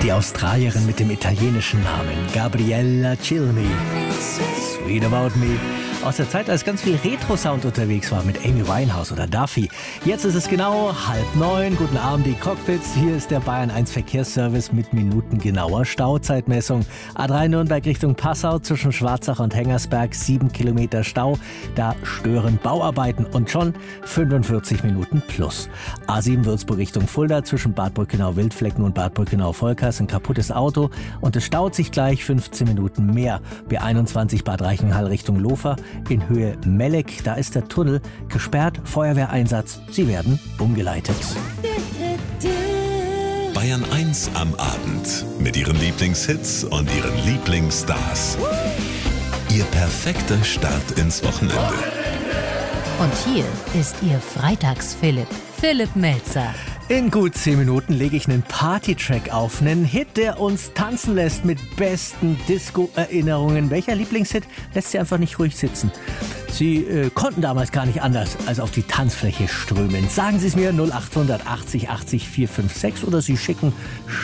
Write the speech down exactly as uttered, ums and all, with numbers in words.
Die Australierin mit dem italienischen Namen Gabriella Cilmi. Sweet About Me. Aus der Zeit, als ganz viel Retro-Sound unterwegs war mit Amy Winehouse oder Duffy. Jetzt ist es genau halb neun. Guten Abend, die Cockpits. Hier ist der Bayern eins Verkehrsservice mit minutengenauer Stauzeitmessung. A drei Nürnberg Richtung Passau zwischen Schwarzach und Hengersberg. Sieben Kilometer Stau. Da stören Bauarbeiten und schon fünfundvierzig Minuten plus. A sieben Würzburg Richtung Fulda zwischen Bad Brückenau-Wildflecken und Bad Brückenau-Volkers. Ein kaputtes Auto und es staut sich gleich fünfzehn Minuten mehr. B einundzwanzig Bad Reichenhall Richtung Lofer. In Höhe Melleck, da ist der Tunnel gesperrt, Feuerwehreinsatz, sie werden umgeleitet. Bayern eins am Abend mit ihren Lieblingshits und ihren Lieblingsstars. Ihr perfekter Start ins Wochenende. Und hier ist Ihr Freitags-Philipp, Philipp Melzer. In gut zehn Minuten lege ich einen Party-Track auf, einen Hit, der uns tanzen lässt mit besten Disco-Erinnerungen. Welcher Lieblingshit lässt Sie einfach nicht ruhig sitzen? Sie äh, konnten damals gar nicht anders als auf die Tanzfläche strömen. Sagen Sie es mir null acht achtzig achtzig vier fünf sechs oder Sie schicken